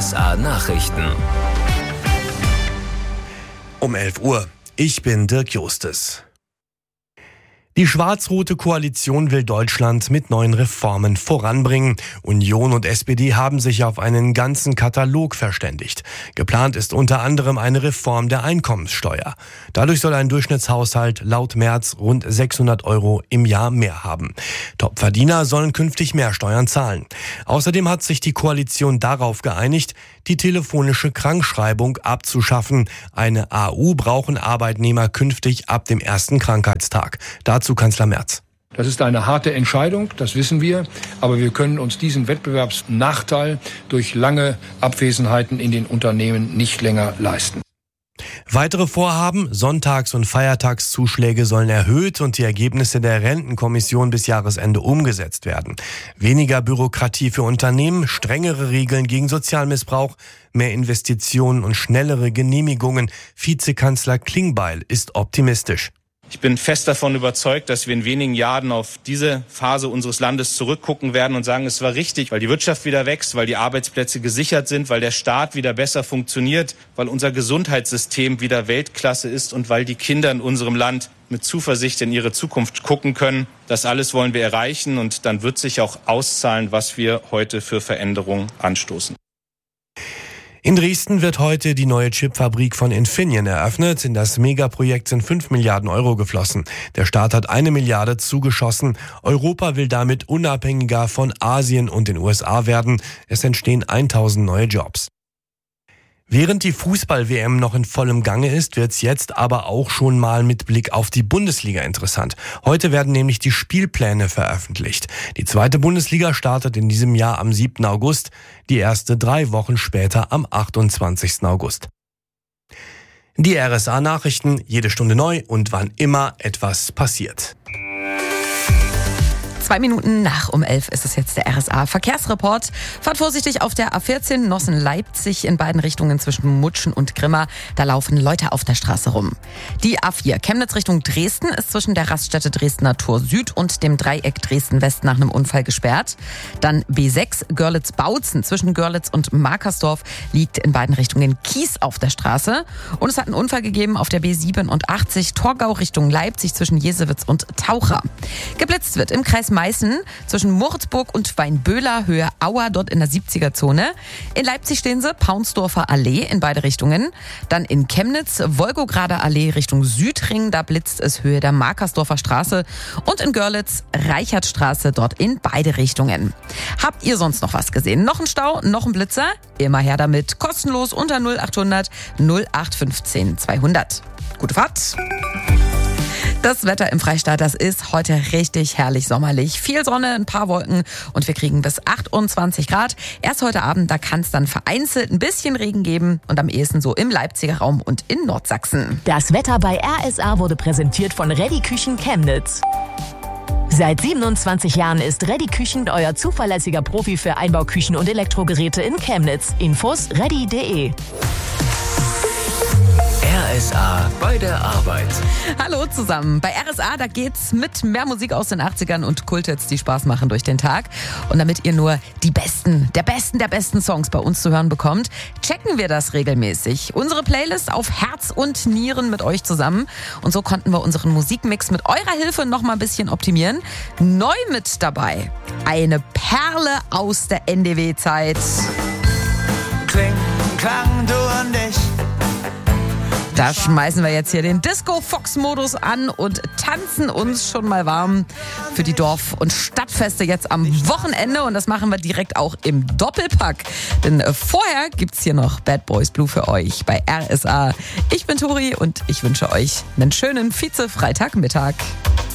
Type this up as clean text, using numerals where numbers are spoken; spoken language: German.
RSA Nachrichten. Um 11 Uhr. Ich bin Dirk Justes. Die schwarz-rote Koalition will Deutschland mit neuen Reformen voranbringen. Union und SPD haben sich auf einen ganzen Katalog verständigt. Geplant ist unter anderem eine Reform der Einkommenssteuer. Dadurch soll ein Durchschnittshaushalt laut Merz rund 600 € im Jahr mehr haben. Topverdiener sollen künftig mehr Steuern zahlen. Außerdem hat sich die Koalition darauf geeinigt, die telefonische Krankschreibung abzuschaffen. Eine AU brauchen Arbeitnehmer künftig ab dem ersten Krankheitstag. Dazu Kanzler Merz. Das ist eine harte Entscheidung, das wissen wir, aber wir können uns diesen Wettbewerbsnachteil durch lange Abwesenheiten in den Unternehmen nicht länger leisten. Weitere Vorhaben, Sonntags- und Feiertagszuschläge sollen erhöht und die Ergebnisse der Rentenkommission bis Jahresende umgesetzt werden. Weniger Bürokratie für Unternehmen, strengere Regeln gegen Sozialmissbrauch, mehr Investitionen und schnellere Genehmigungen. Vizekanzler Klingbeil ist optimistisch. Ich bin fest davon überzeugt, dass wir in wenigen Jahren auf diese Phase unseres Landes zurückgucken werden und sagen, es war richtig, weil die Wirtschaft wieder wächst, weil die Arbeitsplätze gesichert sind, weil der Staat wieder besser funktioniert, weil unser Gesundheitssystem wieder Weltklasse ist und weil die Kinder in unserem Land mit Zuversicht in ihre Zukunft gucken können. Das alles wollen wir erreichen und dann wird sich auch auszahlen, was wir heute für Veränderungen anstoßen. In Dresden wird heute die neue Chipfabrik von Infineon eröffnet. In das Megaprojekt sind 5 Milliarden € geflossen. Der Staat hat 1 Milliarde zugeschossen. Europa will damit unabhängiger von Asien und den USA werden. Es entstehen 1000 neue Jobs. Während die Fußball-WM noch in vollem Gange ist, wird's jetzt aber auch schon mal mit Blick auf die Bundesliga interessant. Heute werden nämlich die Spielpläne veröffentlicht. Die zweite Bundesliga startet in diesem Jahr am 7. August, die erste 3 Wochen später am 28. August. Die RSA-Nachrichten, jede Stunde neu und wann immer etwas passiert. 2 Minuten nach um 11 ist es jetzt der RSA-Verkehrsreport. Fahrt vorsichtig auf der A14 Nossen-Leipzig in beiden Richtungen zwischen Mutschen und Grimma. Da laufen Leute auf der Straße rum. Die A4 Chemnitz Richtung Dresden ist zwischen der Raststätte Dresdner Tor Süd und dem Dreieck Dresden-West nach einem Unfall gesperrt. Dann B6 Görlitz-Bautzen zwischen Görlitz und Markersdorf liegt in beiden Richtungen Kies auf der Straße. Und es hat einen Unfall gegeben auf der B87 Torgau Richtung Leipzig zwischen Jesewitz und Taucher. Geblitzt wird im Kreis Meißen zwischen Moritzburg und Weinböhler, Höhe Auer, dort in der 70er-Zone. In Leipzig stehen sie, Paunsdorfer Allee in beide Richtungen. Dann in Chemnitz, Wolgograder Allee Richtung Südring, da blitzt es Höhe der Markersdorfer Straße. Und in Görlitz, Reichertstraße, dort in beide Richtungen. Habt ihr sonst noch was gesehen? Noch ein Stau, noch ein Blitzer? Immer her damit. Kostenlos unter 0800 0815 200. Gute Fahrt! Das Wetter im Freistaat, das ist heute richtig herrlich sommerlich. Viel Sonne, ein paar Wolken und wir kriegen bis 28 Grad. Erst heute Abend, da kann es dann vereinzelt ein bisschen Regen geben und am ehesten so im Leipziger Raum und in Nordsachsen. Das Wetter bei RSA wurde präsentiert von Ready Küchen Chemnitz. Seit 27 Jahren ist Ready Küchen euer zuverlässiger Profi für Einbauküchen und Elektrogeräte in Chemnitz. Infos ready.de. RSA bei der Arbeit. Hallo zusammen. Bei RSA, da geht's mit mehr Musik aus den 80ern und Kulthits, die Spaß machen durch den Tag. Und damit ihr nur die besten Songs bei uns zu hören bekommt, checken wir das regelmäßig. Unsere Playlist auf Herz und Nieren mit euch zusammen. Und so konnten wir unseren Musikmix mit eurer Hilfe noch mal ein bisschen optimieren. Neu mit dabei eine Perle aus der NDW-Zeit. Kling, klang, du und ich. Da schmeißen wir jetzt hier den Disco-Fox-Modus an und tanzen uns schon mal warm für die Dorf- und Stadtfeste jetzt am Wochenende. Und das machen wir direkt auch im Doppelpack. Denn vorher gibt's hier noch Bad Boys Blue für euch bei RSA. Ich bin Tori und ich wünsche euch einen schönen Vize-Freitagmittag.